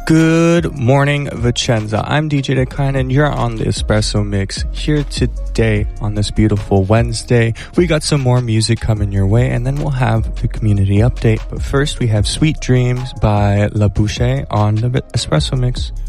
Good morning, Vicenza. I'm DJ Dekan and you're on the Espresso Mix here today on this beautiful Wednesday. We got some more music coming your way and then we'll have the community update. But first we have Sweet Dreams by La Bouche on the Espresso Mix.